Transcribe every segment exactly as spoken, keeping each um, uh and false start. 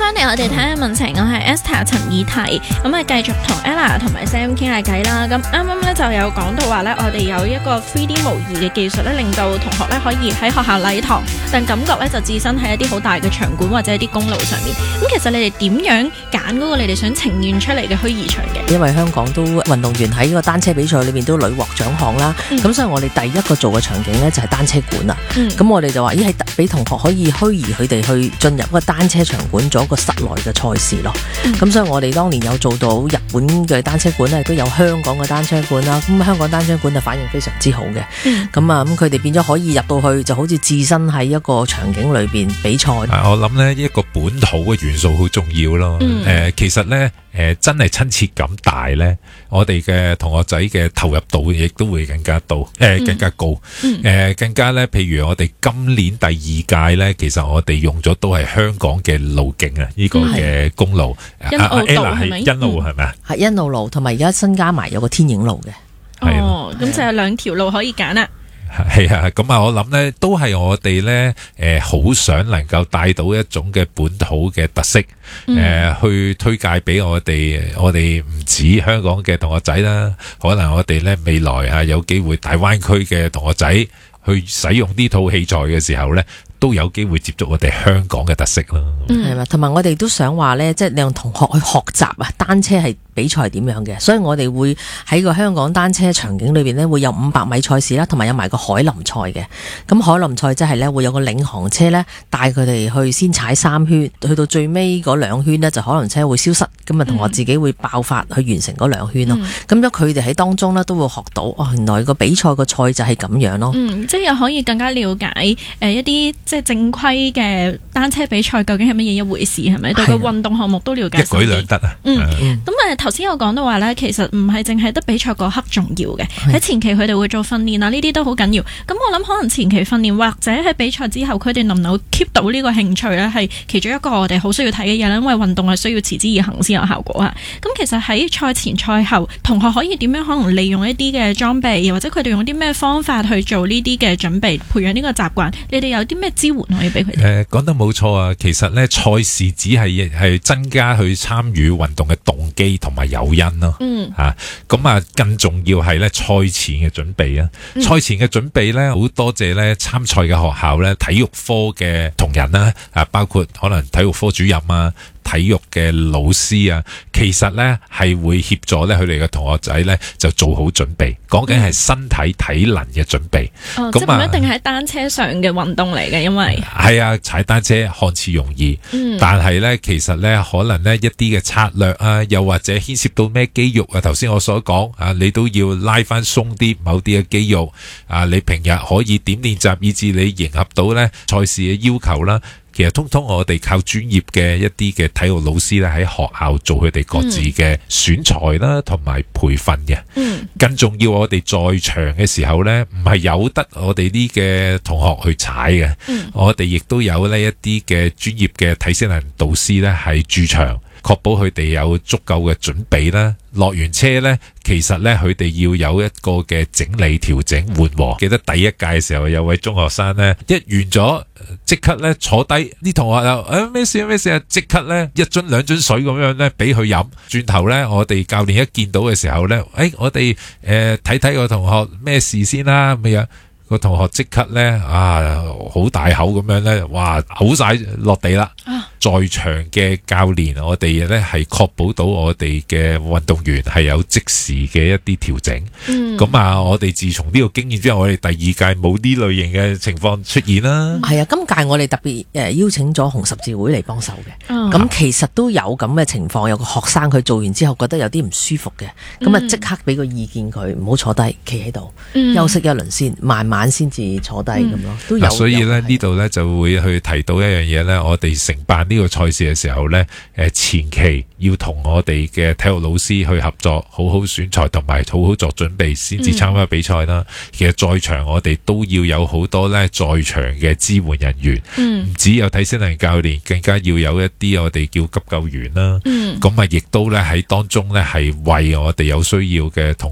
翻嚟我哋睇下問情，我係 Esther 陳以提，咁啊繼續同 Ella 同埋 Sam 傾下偈啦。咁啱啱咧就有講到話咧，我哋有一個 三 D 模擬嘅技術咧，令到同學咧可以喺學校禮堂，但感覺咧就置身喺一啲好大嘅場館或者一啲公路上面。咁其實你哋點樣揀嗰個你哋想呈現出嚟嘅虛擬場景？ 因為香港都運動員喺個單車比賽裏面都屢獲獎項啦，咁、嗯、所以我哋第一個做嘅場景咧就係單車館啦。咁、嗯、我哋就話咦係俾同學可以虛擬佢哋去進入個單車場館做一個室內嘅賽事咯。咁、嗯、所以我哋當年有做到日本嘅單車館咧，都有香港嘅單車館啦。咁香港單車館就反應非常之好嘅。咁啊咁佢哋變咗可以入到去，就好似置身喺一個場景裏邊比賽。 我諗呢一個本土嘅元素好重要咯。誒、嗯呃，其實呢，誒、呃、真係親切感大呢，我哋嘅同學仔嘅投入度亦都會更加高，誒、呃、更加高。誒、嗯呃、更加呢，譬如我哋今年第二屆呢，其實我哋用咗都係香港嘅路徑啊，呢、這個嘅公路。 欣澳道係咪？ 欣澳係咪啊？ 係欣澳路，同埋而家新加埋有個天影路嘅。 哦，咁就有兩條路可以揀啦。 係啊，咁啊，我諗呢都係我哋呢誒，好、呃、想能夠帶到一種嘅本土嘅特色，誒、嗯呃，去推介俾我哋，我哋唔止香港嘅同學仔啦，可能我哋呢未來啊有機會大灣區嘅同學仔去使用呢套器材嘅時候呢，都有機會接觸我哋香港嘅特色啦。 係嘛，同埋我哋都想話呢，即係讓同學去學習啊，單車係比賽係點樣嘅，所以我哋會喺個香港單車場景裏邊呢，會有五百米賽事啦，同埋有埋個海林賽嘅。咁海林賽即係呢，會有個領航車呢，帶佢哋去先踩三圈，去到最尾嗰兩圈呢，就海林車會消失，咁啊同學自己會爆發去完成嗰兩圈咯。咁樣佢哋喺當中呢，都會學到哦，原來個比賽個賽就係咁樣咯。 嗯，即係又可以更加了解誒、呃、一啲即係正規嘅單車比賽究竟係乜嘢一回事，係咪對個運動項目都了解？一舉兩得啊！ 嗯，咁誒頭先有講到話咧，其實唔係淨係得比賽嗰刻重要嘅，喺前期佢哋會做訓練啊，呢啲都好緊要。咁我諗可能前期訓練或者喺比賽之後，佢哋能唔能夠 keep 到呢個興趣咧，係其中一個我哋好需要睇嘅嘢啦。因為運動係需要持之以恆先有效果啊。咁其實喺賽前賽後，同學可以點樣可能利用一啲嘅裝備，又或者佢哋用啲咩方法去做呢啲嘅準備，培養呢個習慣？你哋有啲咩支援可以俾佢哋？誒、 呃，講得冇錯啊！其實咧，賽事只係係增加去參與運動嘅動機同埋誘因咯。嗯，吓咁啊，更重要係咧賽前嘅準備啊！賽、嗯、前嘅準備咧，好多謝咧參賽嘅學校咧，體育科嘅同仁啦，啊，包括可能體育科主任啊。體育嘅老師啊，其實咧係會協助咧佢哋嘅同學仔咧就做好準備，講緊係身體體能嘅準備。 哦，即係唔一定係單車上嘅運動嚟嘅，因為係啊，踩單車看似容易，嗯、但係咧其實咧可能咧一啲嘅策略啊，又或者牽涉到咩肌肉啊，頭先我所講啊，你都要拉翻鬆啲某啲嘅肌肉啊，你平日可以點練習，以至你迎合到咧賽事嘅要求啦。其實通通我哋靠專業嘅一啲嘅體育老師咧喺學校做佢哋各自嘅選材啦，同埋培訓嘅。嗯，更重要我哋在場嘅時候咧，唔係由得我哋啲嘅同學去踩嘅。嗯，我哋亦都有呢一啲嘅專業嘅體適能導師咧係駐場，確保佢哋有足夠嘅準備啦。落完車呢，其實呢，佢哋要有一個嘅整理、調整、緩和。記得第一屆嘅時候，有位中學生呢，一完咗即刻呢坐低，啲同學又誒咩事啊咩事啊，即刻呢一樽兩樽水咁樣呢俾佢飲。轉頭呢，我哋教練一見到嘅時候呢，誒、哎、我哋誒睇睇個同學咩事先啦咁樣。個同學即刻咧啊，好大口咁樣咧，哇，嘔晒落地啦！啊、在場嘅教練，我哋咧係確保到我哋嘅運動員係有即時嘅一啲調整。咁、嗯、啊，我哋自從呢個經驗之後，我哋第二屆冇呢類型嘅情況出現啦。係啊， 今屆我哋特別誒邀請咗紅十字會嚟幫手嘅。咁、嗯、其實都有咁嘅情況，有個學生佢做完之後覺得有啲唔舒服嘅，咁啊即刻俾個意見佢，唔好坐低，企喺度休息一輪先，慢慢。晚先至坐低咁咯，都有。 所以咧呢度咧就會去提到一樣嘢咧，我哋承辦呢個賽事嘅時候咧，誒前期要同我哋嘅體育老師去合作，好好選材同埋好好作準備，先至參加比賽啦。嗯、其實在場我哋都要有好多咧在場嘅支援人員，唔、嗯、只有體適能教練，更加要有一啲我哋叫急救員啦。咁啊、嗯，亦都咧喺當中咧係為我哋有需要嘅同學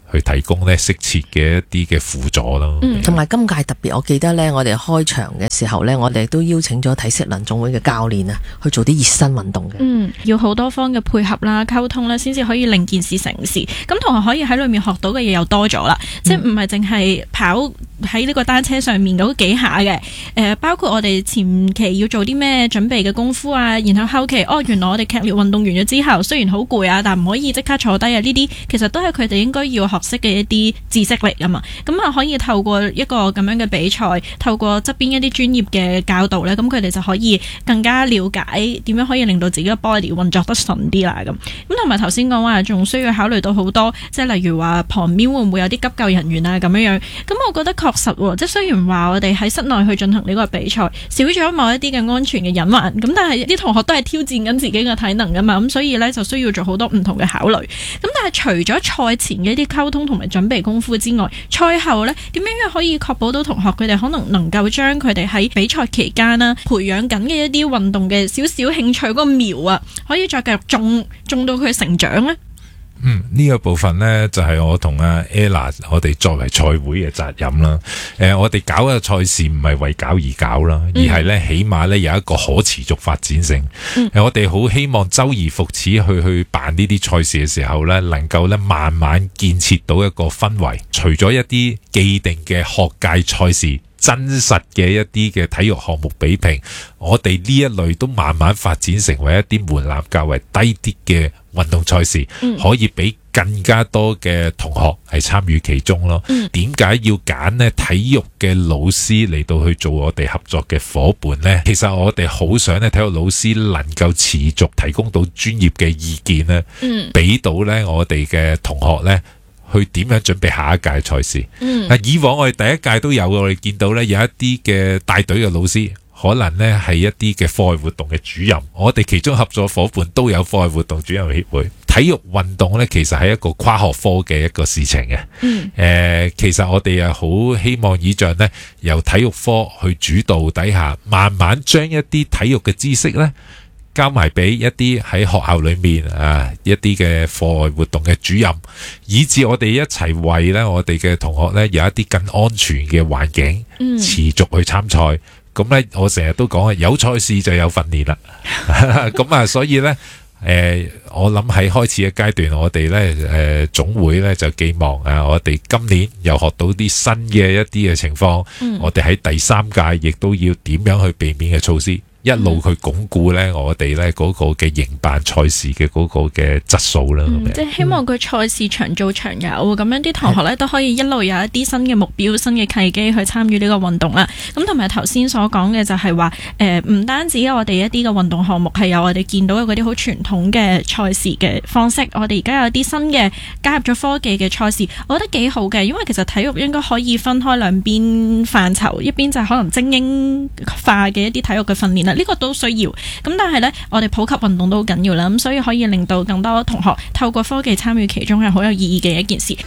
去提供呢適切嘅一啲嘅輔助咯。 同埋今屆特別，我記得呢，我哋開場嘅時候呢，我哋都邀請咗體適能總會嘅教練啊，去做啲熱身運動嘅。 嗯，要好多方嘅配合啦、溝通啦，先至可以令件事成事。咁同學可以喺裏面學到嘅嘢又多咗啦，嗯、即係唔係淨係跑喺呢個單車上面嗰幾下嘅。誒、呃，包括我哋前期要做啲咩準備嘅功夫啊，然後後期哦，原來我哋劇烈運動完咗之後，雖然好攰啊，但唔可以即刻坐低啊。呢啲其實都係佢哋應該要學識嘅一啲知識嚟㗎嘛。咁啊，可以透過一個咁樣嘅比賽，透過側邊一啲專業嘅教導咧，咁佢哋就可以更加了解點樣可以令到自己嘅 body 運作得順啲啦。咁咁同埋頭先講話，仲需要考慮到好多，即係例如話旁邊會唔會有啲急救人員啊咁樣樣。咁我覺得確實，即係雖然話我哋喺室內去進行呢個比賽，少咗某一啲嘅安全嘅隱患，咁但係啲同學都係挑戰緊自己嘅體能㗎嘛。咁所以咧就需要做好多唔同嘅考慮。咁但係除咗賽前嘅一啲溝通同埋準備功夫之外，賽後咧點樣樣可以確保到同學佢哋可能能夠將佢哋喺比賽期間啦培養緊嘅一啲運動嘅少少興趣嗰個苗啊，可以再繼續種種到佢成長咧？ 嗯，呢、這個部分呢，就係、是、我同阿 Ella 我哋作為賽會嘅責任啦。誒、呃，我哋搞嘅賽事唔係為搞而搞啦，而係呢起碼呢有一個可持續發展性。嗯呃、我哋好希望周而復始去去辦呢啲賽事嘅時候呢，能夠呢慢慢建設到一個氛圍。除咗一啲既定嘅學界賽事，真實嘅一啲嘅體育項目比拼，我哋呢一類都慢慢發展成為一啲門檻較為低啲嘅運動賽事，嗯、可以俾更加多嘅同學係參與其中咯。點解、嗯、要揀呢體育嘅老師嚟到去做我哋合作嘅夥伴呢？其實我哋好想呢體育老師能夠持續提供到專業嘅意見呢，俾、嗯、到呢我哋嘅同學呢去點樣準備下一屆賽事。嗯、以往我哋第一屆都有，我哋見到呢有一啲嘅帶隊嘅老師，可能呢係一啲嘅課外活動嘅主任，我哋其中合作夥伴都有課外活動主任協會。體育運動呢其實係一個跨學科嘅一個事情嘅。嗯呃、其實我哋啊好希望以像呢由體育科去主導底下，慢慢將一啲體育嘅知識呢交埋俾一啲喺學校裏面啊一啲嘅課外活動嘅主任，以至我哋一齊為呢我哋嘅同學呢有一啲更安全嘅環境，嗯、持續去參賽。咁呢我成日都講啊，有賽事就有訓練啦。咁啊，所以呢，誒、呃，我諗喺開始嘅階段，我哋呢誒、呃、總會呢就寄望啊，我哋今年又學到啲新嘅一啲嘅情況，嗯、我哋喺第三屆亦都要點樣去避免嘅措施。一路去鞏固咧，我哋咧嗰個嘅營辦賽事嘅嗰個嘅質素啦。 嗯、即係希望佢賽事長做長有，咁樣啲同學咧都可以一路有一啲新嘅目標、新嘅契機去參與呢個運動啦。咁同埋頭先所講嘅就係話，誒、呃、唔單止我哋一啲嘅運動項目係有我哋見到嘅嗰啲好傳統嘅賽事嘅方式，我哋而家有啲新嘅加入咗科技嘅賽事，我覺得幾好嘅。因為其實體育應該可以分開兩邊範疇，一邊就係可能精英化嘅一啲體育嘅訓練啦。呢個都需要，咁但係呢，我哋普及運動都好緊要啦，咁所以可以令到更多同學透過科技參與其中，係好有意義嘅一件事。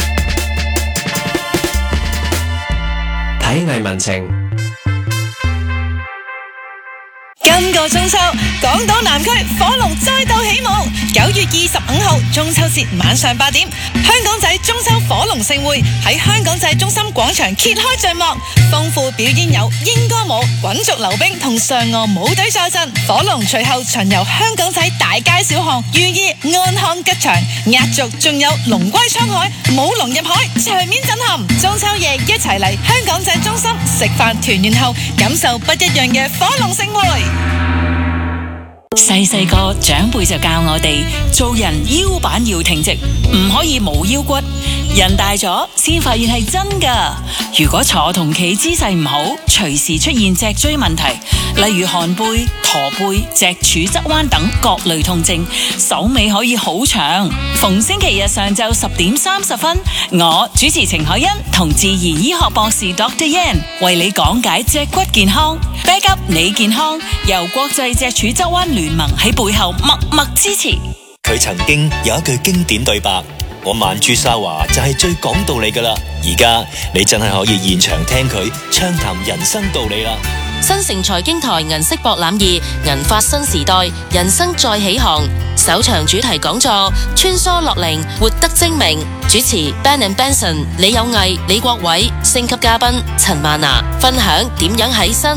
體藝文情。 今個中秋，港島南區火龍再度起舞。九月二十五號中秋節晚上八點，香港仔中秋火龍盛會喺香港仔中心廣場揭開序幕。豐富表演有英歌舞、滾軸溜冰同嫦娥舞隊助陣。火龍隨後巡遊香港仔大街小巷，寓意安康吉祥。壓軸仲有龍歸滄海、舞龍入海，場面震撼。中秋夜一齊嚟香港仔中心食飯團圓後，感受不一樣嘅火龍盛會。細細個長輩就教我哋做人腰板要挺直，唔可以冇腰骨。人大咗先發現係真噶。如果坐同企姿勢唔好，隨時出現脊椎問題，例如寒背、駝背、脊柱側彎等各類痛症，手尾可以好長。逢星期日上晝十點三十分，我主持程海欣同自然醫學博士 Doctor Yan 為你講解脊骨健康。Back up 你健康，由國際脊柱側彎聯盟喺背後默默支持。 佢曾經有一句經典對白：我曼珠沙華就係最講道理噶啦。而家你真係可以現場聽佢暢談人生道理啦。 新城財經台銀色博覽二，銀發新時代，人生再起航。首場主題講座，穿梭樂齡，活得精明。主持 Ben and Benson， 李有毅、李國偉，星級嘉賓陳曼娜，分享點樣喺新